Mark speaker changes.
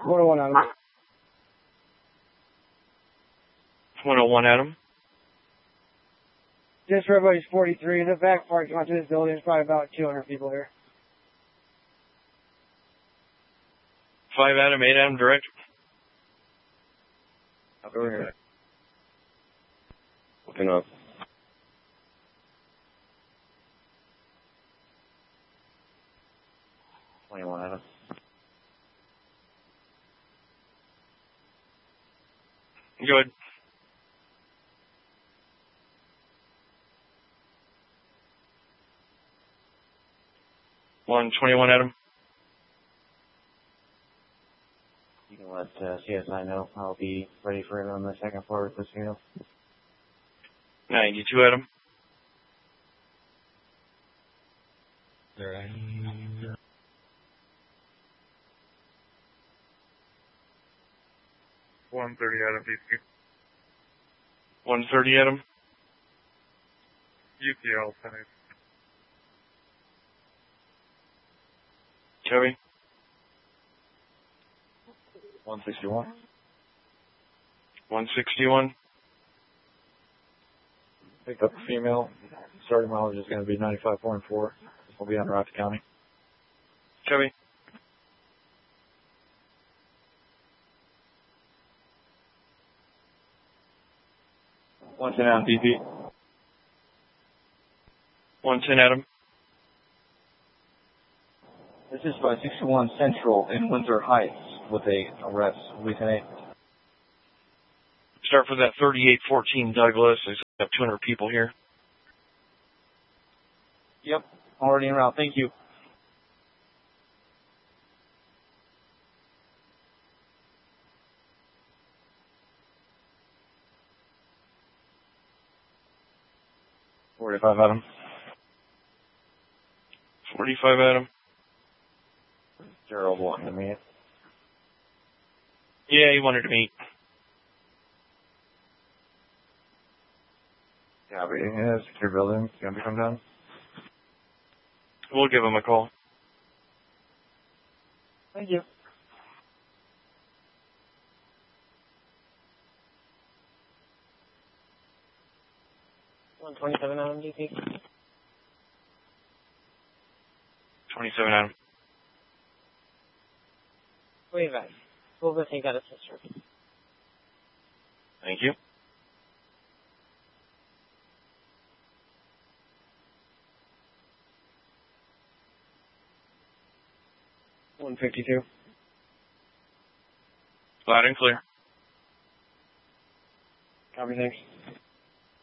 Speaker 1: 101 Adam.
Speaker 2: 101 Adam.
Speaker 1: Just for everybody's 43. In the back parking lot to this building, there's probably about 200 people here.
Speaker 2: 5 Adam, 8 Adam, direct.
Speaker 3: Over here. Looking up. Adam.
Speaker 2: Good. One 21 Adam.
Speaker 3: You can let CSI know. I'll be ready for it on the second floor with this vehicle.
Speaker 2: 92 Adam.
Speaker 3: There.
Speaker 4: 130 Adam, DC.
Speaker 2: 130 Adam.
Speaker 4: UPL, Senate.
Speaker 2: Copy.
Speaker 3: 161.
Speaker 2: 161.
Speaker 3: Pick up a female. Starting mileage is going to be 95.4. We'll be on route to county.
Speaker 2: Copy.
Speaker 3: One ten Adam, DP.
Speaker 2: 110 Adam.
Speaker 3: This is 561 Central in Windsor Heights with a arrest. Lieutenant.
Speaker 2: Start for that 3814 Douglas. There's about 200 people here.
Speaker 3: Yep. Already en route. Thank you. $45 Adam.
Speaker 2: 45 Adam.
Speaker 3: Gerald wanting to meet.
Speaker 2: Yeah, he wanted to meet.
Speaker 3: Yeah, but in a secure building. It's going to come down.
Speaker 2: We'll give him a call.
Speaker 1: Thank you. $127 Adam, DC.
Speaker 2: 27 Adam.
Speaker 1: Way back. We'll go take out a sister.
Speaker 2: Thank you.
Speaker 1: $152.
Speaker 2: Loud and clear.
Speaker 1: Copy, thanks.